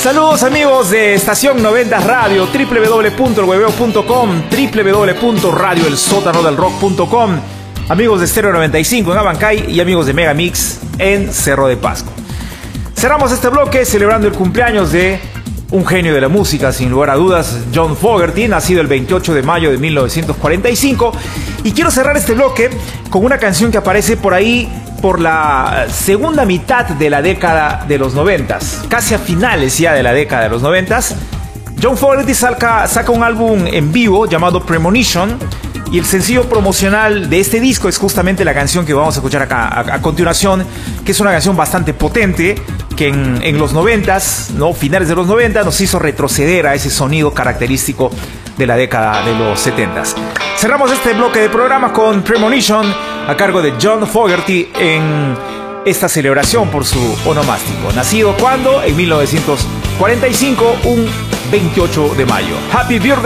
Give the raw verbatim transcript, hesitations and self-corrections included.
Saludos amigos de Estación noventa Radio, doble u doble u doble u punto el hueveo punto com, doble u doble u doble u punto radio el sótano del rock punto com, amigos de Stereo noventa y cinco en Abancay y amigos de Megamix en Cerro de Pasco. Cerramos este bloque celebrando el cumpleaños de un genio de la música, sin lugar a dudas, John Fogerty, nacido el veintiocho de mayo de mil novecientos cuarenta y cinco. Y quiero cerrar este bloque con una canción que aparece por ahí por la segunda mitad de la década de los noventas, casi a finales ya de la década de los noventas. John Fogerty saca, saca un álbum en vivo llamado Premonition, y el sencillo promocional de este disco es justamente la canción que vamos a escuchar acá a, a continuación, que es una canción bastante potente que en, en los noventas, ¿no? Finales de los noventas, nos hizo retroceder a ese sonido característico de la década de los setentas. Cerramos este bloque de programa con Premonition a cargo de John Fogerty en esta celebración por su onomástico. Nacido cuando? En mil novecientos cuarenta y cinco, un veintiocho de mayo. Happy Birthday